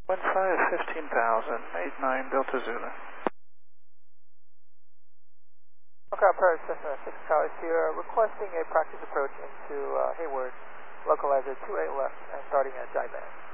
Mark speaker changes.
Speaker 1: 15,000, 89 Delta Zulu.
Speaker 2: Okay, Paris Cessna 6 Charlie Sierra, requesting a practice approach into Hayward, localizer 28 left and starting at Jai Band.